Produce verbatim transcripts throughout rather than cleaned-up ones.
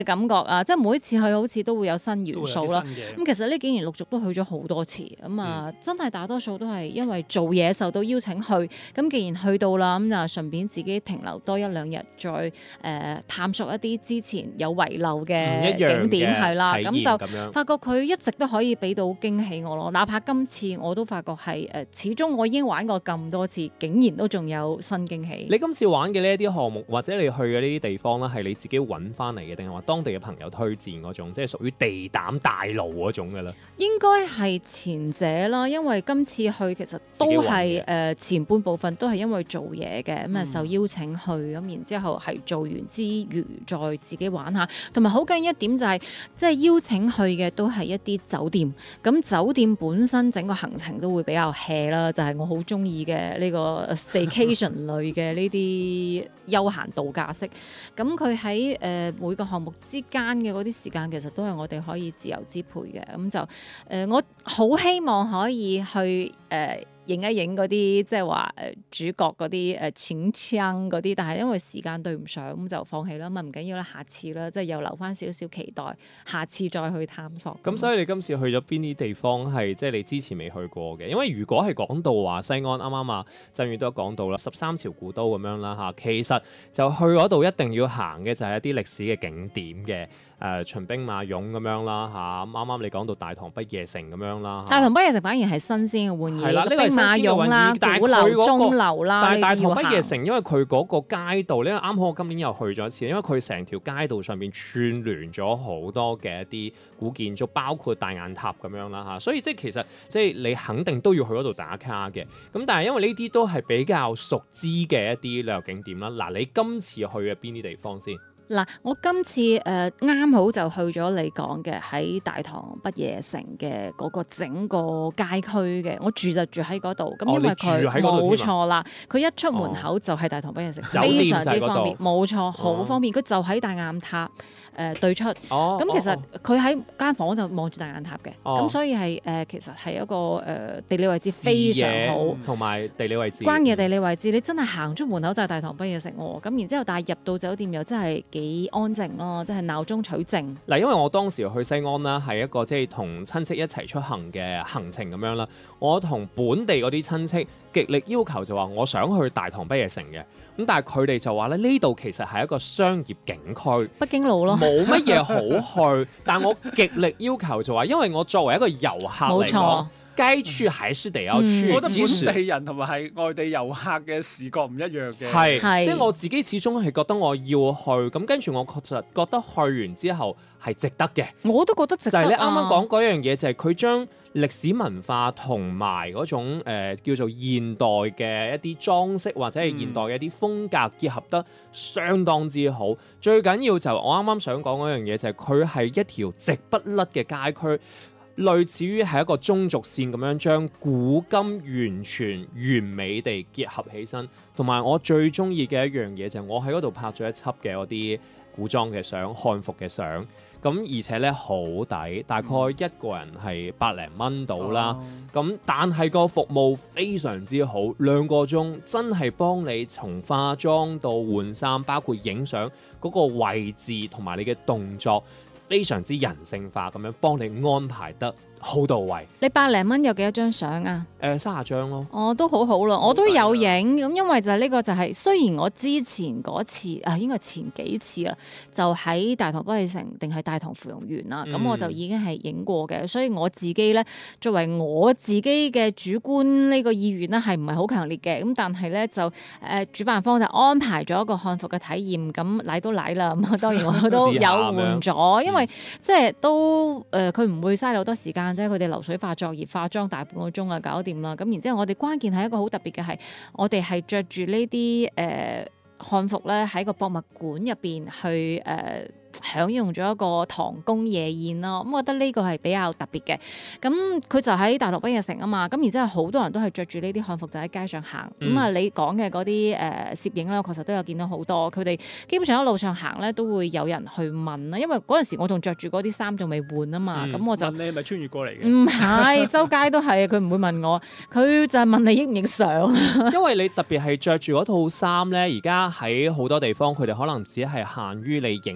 感覺啊，即係每一次去好似都會有新元素啦。咁、 嗯、 其實呢幾年陸續都去咗好多次，咁啊、嗯、真係大多數都係因為做嘢受到邀請去。咁既然去到啦，咁就順便自己停留多一兩日，再誒、呃、探索一啲之前有遺漏嘅景點係啦。咁就發覺佢一直都可以俾到驚喜我咯。哪怕今次我都發覺係誒，始終我已經玩過咁多次，竟然都仲有新驚喜。 你今次玩嘅呢一啲項目，或者你去嘅呢啲地方咧，係你自己揾翻嚟嘅，定係話當地嘅朋友推薦嗰種，即係屬於地膽大路嗰種嘅咧？ 應該係前者啦，因為今次去其實都係誒、呃、前半部分都係因為做嘢嘅，咁啊受邀請去，咁、嗯、然之後係做完之餘再自己玩下，同埋好緊要一點就係、是、即係邀請去嘅都係一啲酒店，咁酒店本身整個行程都會比較 hea 啦，就係、是、我好中意嘅呢個 staycation 類嘅呢啲休閒度假式。咁佢喺誒每個項目之間嘅嗰啲時間，其實都係我哋可以自由支配嘅。咁就誒、呃，我好希望可以去誒。呃影一影嗰啲即係話誒主角嗰啲誒淺槍嗰啲，但係因為時間對唔上，咁就放棄啦。咁啊唔緊要啦，下次啦，即係又留翻少少期待，下次再去探索。 咁所以你今次去咗邊啲地方係即係你之前未去過嘅？因為如果係講到話西安，啱啱啊振宇都講到啦，十三朝古都咁樣啦嚇，其實就去嗰度一定要行嘅就係一啲歷史嘅景點嘅。誒、呃、秦兵馬俑咁樣啦嚇，啱啱你講到大唐不夜城咁樣啦， 大唐不夜城反而係新鮮嘅玩意， 係啦，呢個係兵馬俑啦、鼓樓、鐘樓啦。 但係大唐不夜城，因為佢嗰個街道，因為啱好我今年又去咗一次，因為佢成條街道上邊串聯咗好多嘅一啲古建築，包括大雁塔咁樣啦嚇，所以即係其實即係你肯定都要去嗰度打卡嘅。咁但係因為呢啲都係比較熟知嘅一啲旅遊景點啦。嗱，你今次去嘅邊啲地方先？ 嗱，我今次誒啱、呃、好就去咗你講嘅喺大唐不夜城嘅嗰個整個街區嘅，我住就住喺嗰度。咁、哦、因為佢冇錯啦，佢一出門口就係大唐不夜城，哦、非常之方便。冇錯，好方便。佢、哦、就喺大雁塔誒、呃、對出。 哦， 咁其實佢喺間房就望住大雁塔嘅。咁、哦、所以係誒、呃、其實係一個誒、呃、地理位置非常好， 同埋地理位置。 關鍵地理位置，你真係行出門口就係大唐不夜城喎。咁然之後，但係入到酒店又真係幾安靜咯，即係鬧中取靜。 嗱，因為我當時去西安啦，係一個即係同親戚一齊出行嘅行程咁樣啦。我同本地嗰啲親戚極力要求就話，我想去大唐不夜城嘅。咁但係佢哋就話咧，呢度其實係一個商業景區， 北京路咯， 冇乜嘢好去。但我極力要求就話，因為我作為一個遊客嚟講，該去還是得要去。 我覺得本地人同埋係外地遊客嘅視覺唔一樣嘅， 係即係我自己始終係覺得我要去，咁跟住我確實覺得去完之後係值得嘅。 我都覺得值得、啊。 就係你啱啱講嗰樣嘢，就係佢將歷史文化同埋嗰種、呃、叫做現代嘅一啲裝飾或者係現代嘅一啲風格結合得相當之好。嗯、最緊要就係我啱啱想講嗰樣嘢，就係佢係一條直不甩嘅街區。類似於係一個中軸線咁樣將古今完全完美地結合起身，同埋我最中意嘅一樣嘢就係我喺嗰度拍咗一輯嘅嗰啲古裝嘅相、漢服嘅相，咁而且咧好抵，大概一個人係百零蚊到啦。咁、哦、但係個服務非常之好，兩個鐘真係幫你從化妝到換衫，包括影相嗰個位置同埋你嘅動作。非常之人性化咁樣幫你安排得好到位。 你百零蚊有幾多張相啊？ 誒、呃，三十張咯。 哦，都好好咯，我都有影。咁因為就係呢個就係、是，雖然我之前嗰次啊，應該前幾次啦，就喺大唐不夜城定係大唐芙蓉園啦，咁、嗯、我就已經係影過嘅。所以我自己咧，作為我自己嘅主觀呢個意願咧，係唔係好強烈嘅。咁但係咧就誒、呃，主辦方就安排咗一個漢服嘅體驗，咁嚟都嚟啦。咁當然我都有換咗，因為即係都誒，佢、呃、唔會嘥好多時間。即係佢哋流水化作業，化妝大半個鐘啊，搞掂啦。咁然之後，我哋關鍵係一個好特別嘅係，我哋係着住呢啲誒漢服咧，喺個博物館入邊去誒。呃享用咗一個唐宮夜宴咯，咁我覺得呢個係比較特別嘅。咁佢就喺大唐不夜城啊嘛，咁然之後好多人都係着住呢啲漢服就喺街上行。咁啊、嗯，你講嘅嗰啲誒攝影咧，我確實都有見到好多。佢哋基本上喺路上行咧，都會有人去問啦。因為嗰陣時我仲着住嗰啲衫仲未換啊嘛，咁、嗯、我就問你係咪穿越過嚟嘅？ 唔係，周街都係，佢唔會問我，佢就係問你影唔影相。 因為你特別係着住嗰套衫咧，而家喺好多地方佢哋可能只係限於你影相嘅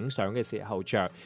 時候着，